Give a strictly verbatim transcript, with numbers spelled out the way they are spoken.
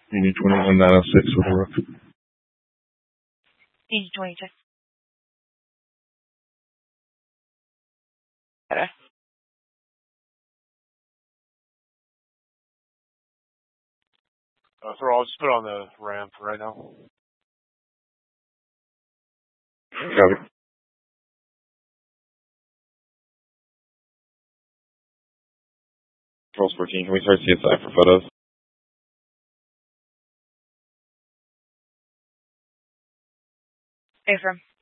You need twenty-one nine oh six with a roof. Need twenty-two. Better. Uh, so I'll just put on the ramp right now. Copy. Controls fourteen, can we start C S I for photos? Affirm.